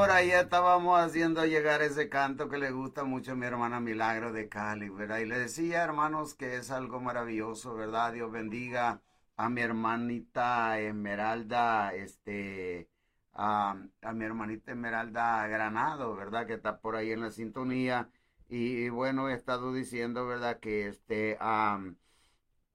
Por ahí estábamos haciendo llegar ese canto que le gusta mucho a mi hermana Milagro de Cali, ¿verdad? Y le decía, hermanos, que es algo maravilloso, ¿verdad? Dios bendiga a mi hermanita Esmeralda, a mi hermanita Esmeralda Granado, ¿verdad? Que está por ahí en la sintonía. Y bueno, he estado diciendo, ¿verdad? Que